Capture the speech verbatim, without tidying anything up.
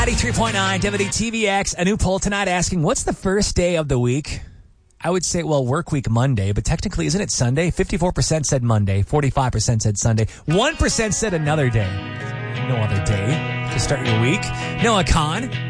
ninety-three point nine W T V X. A new poll tonight asking, what's the first day of the week? I would say, well, work week Monday, but technically, isn't it Sunday? fifty-four percent said Monday, forty-five percent said Sunday, one percent said another day. No other day to start your week. Noah Kahn.